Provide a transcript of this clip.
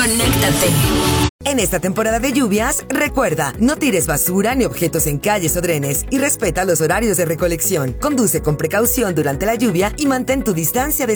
Conéctate. En esta temporada de lluvias, recuerda, no tires basura ni objetos en calles o drenes y respeta los horarios de recolección. Conduce con precaución durante la lluvia y mantén tu distancia de